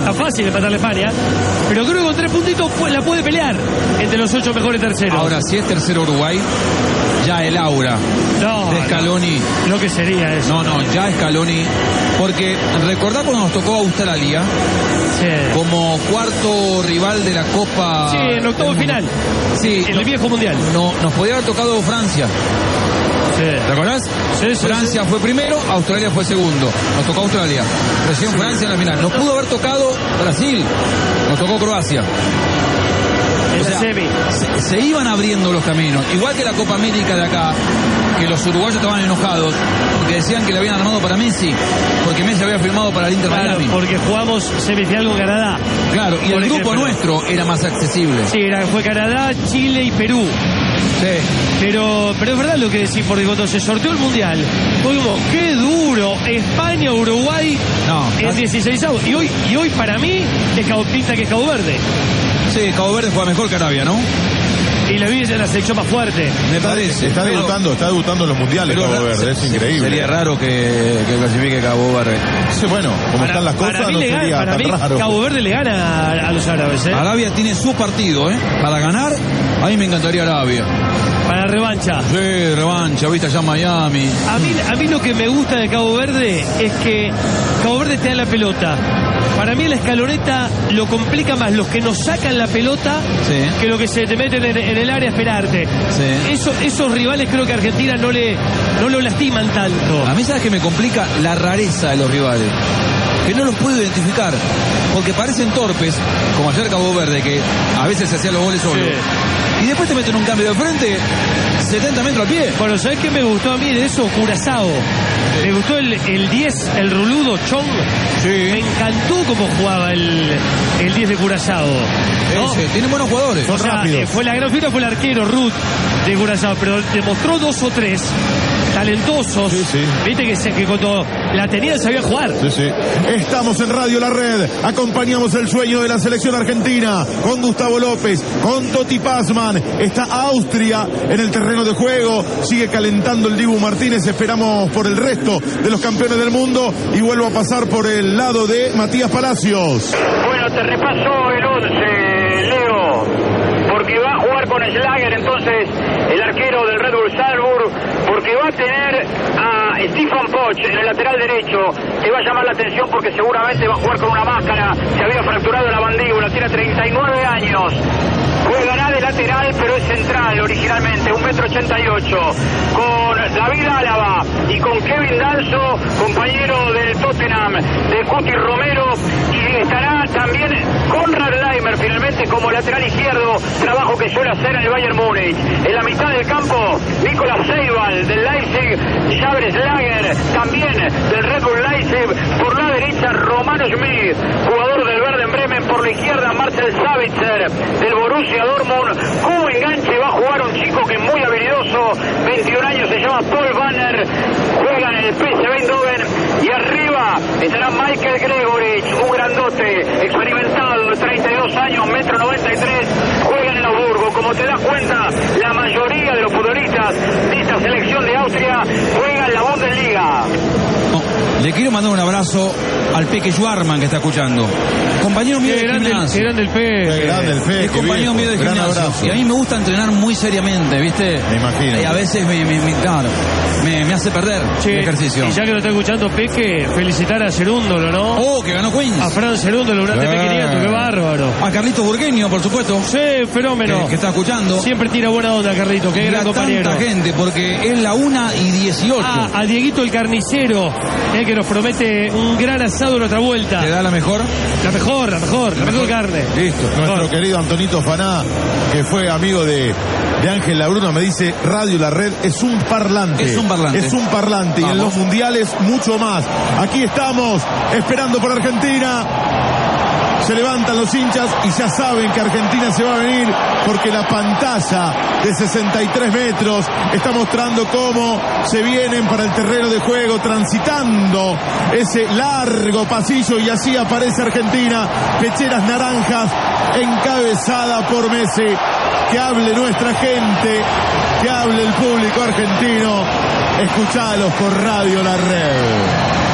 Está fácil empatarle a España, pero creo que con 3 puntitos la puede pelear entre los 8 mejores terceros. Ahora, si es tercero Uruguay, ya el aura de Scaloni. Lo que sería eso. No, ya Scaloni. Porque recordá cuando nos tocó Australia, como cuarto rival de la Copa. Sí, en octavo final. Sí, en el viejo mundial. No, nos podía haber tocado Francia. Sí. ¿Te acordás? Sí, Francia fue primero, Australia fue segundo. Nos tocó Australia. Recién Francia en la final. Nos pudo haber tocado Brasil. Nos tocó Croacia. En la semi. Se iban abriendo los caminos. Igual que la Copa América de acá, que los uruguayos estaban enojados porque decían que le habían armado para Messi, porque Messi había firmado para el Inter Miami. Porque jugamos semifinal con Canadá. Claro, y el grupo nuestro era más accesible. Sí, fue Canadá, Chile y Perú. Sí. Pero es verdad lo que decís, porque cuando se sorteó el mundial, fue como, qué duro, España, Uruguay en 16avos. Y hoy para mí pinta que es Cabo Verde. Sí, Cabo Verde juega mejor que Arabia, ¿no? Y la vi en la selección más fuerte. Me parece. Está debutando en los mundiales Cabo Verde, es increíble. Sería raro que clasifique Cabo Verde. Sí, bueno, como están las cosas, no sería tan raro. Cabo Verde le gana a los árabes, ¿eh? Arabia tiene su partido, para ganar. A mí me encantaría Arabia. Para revancha. Sí, revancha, viste allá en Miami. A mí lo que me gusta de Cabo Verde es que Cabo Verde te da la pelota. Para mí la escaloneta lo complica más los que nos sacan la pelota que lo que se te meten en el área a esperarte. Sí. Esos rivales creo que Argentina no lo lastiman tanto. A mí, ¿sabes qué me complica? La rareza de los rivales. Que no los puedo identificar. Porque parecen torpes, como ayer Cabo Verde, que a veces se hacían los goles solo. Sí. Y después te meten un cambio de frente, 70 metros al pie. Bueno, ¿sabés qué me gustó a mí de eso? Curazao. Sí. Me gustó el 10, el ruludo Chong. Sí. Me encantó cómo jugaba el 10 de Curazao. ¿No? Tiene buenos jugadores. O sea, fue la gran figura, fue el arquero Ruth de Curazao, pero demostró 2 o 3 talentosos. Sí. Viste que cuando la tenían sabía jugar. Sí. Estamos en Radio La Red. Acompañamos el sueño de la selección argentina con Gustavo López, con Toti Pazman. Está Austria en el terreno de juego. Sigue calentando el Dibu Martínez. Esperamos por el resto de los campeones del mundo. Y vuelvo a pasar por el lado de Matías Palacios. Bueno, te repaso el 11, Leo. Porque va a jugar con Schlager, entonces, el arquero del Red Bull Salzburg, porque va a tener a Stefan Poch en el lateral derecho. Te va a llamar la atención porque seguramente va a jugar con una máscara. Se había fracturado la mandíbula, tiene 39 años. Jugará de lateral, pero es central originalmente, 1,88 m, con David Álava y con Kevin Danso, compañero del Tottenham, de Cuti Romero, y estará también Konrad Laimer finalmente como lateral izquierdo, trabajo que suele hacer en el Bayern Múnich. En la mitad del campo, Nicolas Seibal del Leipzig, Javier Schlager también del Red Bull Leipzig, por la derecha Romano Schmid, jugador del Werder Bremen, por la izquierda Marcel Sabitzer del Borussia Dortmund. Como enganche va a jugar un chico que es muy habilidoso, 21 años, se llama Paul Banner, juega en el PSV Eindhoven, y arriba estará Michael Gregoritsch, un grandote, experimentado, de 32 años, 1,93 m, juega en el Augsburgo. Como te das cuenta, la mayoría de los futbolistas de esta selección de Austria juegan en la Bundesliga. Le quiero mandar un abrazo al Peque Schwarman que está escuchando. Compañero mío de gimnasio. Qué grande el Peque. Qué grande el Peque. Es compañero mío de gimnasio. Y a mí me gusta entrenar muy seriamente, ¿viste? Me imagino. Y a veces me hace perder el ejercicio. Y ya que lo está escuchando Peque, felicitar a Cerúndolo, ¿no? Oh, que ganó Queens. A Fran Cerúndolo durante P500, qué bárbaro. A Carlitos Burgueño, por supuesto. Sí, fenómeno. Que está escuchando. Siempre tira buena onda, Carlitos, qué gran compañero. Tanta gente, porque es la 1:18. A Dieguito el carnicero, que nos promete un gran asado en otra vuelta. ¿Te da la mejor? La mejor carne. Listo. Nuestro querido Antonito Faná, que fue amigo de Ángel Labruna, me dice: Radio La Red es un parlante. Es un parlante. Y en los mundiales mucho más. Aquí estamos esperando por Argentina. Se levantan los hinchas y ya saben que Argentina se va a venir, porque la pantalla de 63 metros está mostrando cómo se vienen para el terreno de juego, transitando ese largo pasillo, y así aparece Argentina, pecheras naranjas, encabezada por Messi. Que hable nuestra gente, que hable el público argentino. Escuchalos por Radio La Red.